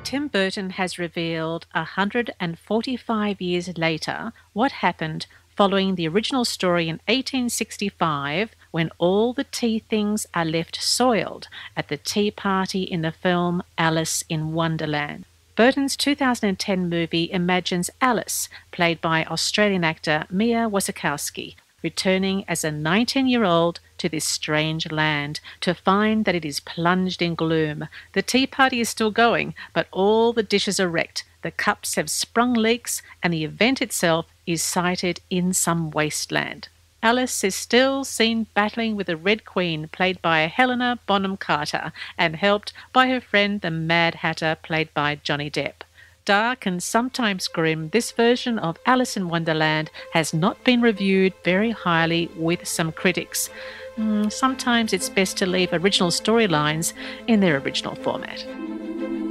Tim Burton has revealed 145 years later what happened following the original story in 1865 when all the tea things are left soiled at the tea party in the film Alice in Wonderland. Burton's 2010 movie imagines Alice, played by Australian actor Mia Wasikowska, returning as a 19-year-old to this strange land to find that it is plunged in gloom. The tea party is still going, but all the dishes are wrecked, the cups have sprung leaks, and the event itself is sited in some wasteland. Alice is still seen battling with the Red Queen, played by Helena Bonham Carter, and helped by her friend the Mad Hatter, played by Johnny Depp. Dark and sometimes grim, this version of Alice in Wonderland has not been reviewed very highly with some critics. Sometimes it's best to leave original storylines in their original format.